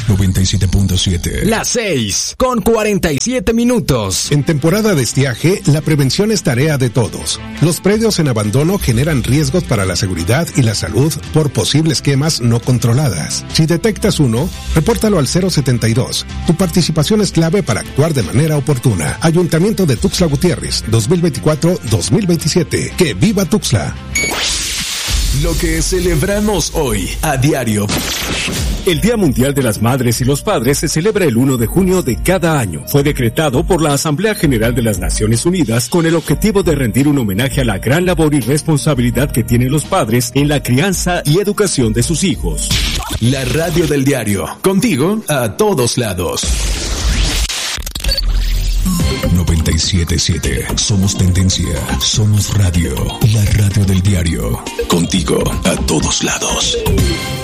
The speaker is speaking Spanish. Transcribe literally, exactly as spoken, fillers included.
noventa y siete punto siete. Las seis con cuarenta y siete minutos. En temporada de estiaje, la prevención es tarea de todos. Los predios en abandono generan riesgos para la seguridad y la salud por posibles quemas no controladas. Si detectas uno, repórtalo al cero setenta y dos. Tu participación es clave para actuar de manera oportuna. Ayuntamiento de Tuxtla Gutiérrez, dos mil veinticuatro a dos mil veintisiete. ¡Que viva Tuxtla! Lo que celebramos hoy a diario. El Día Mundial de las Madres y los Padres se celebra el primero de junio de cada año. Fue decretado por la Asamblea General de las Naciones Unidas con el objetivo de rendir un homenaje a la gran labor y responsabilidad que tienen los padres en la crianza y educación de sus hijos. La radio del diario. Contigo a todos lados. noventa y siete punto siete. Somos tendencia. Somos radio. La radio del diario. Contigo a todos lados.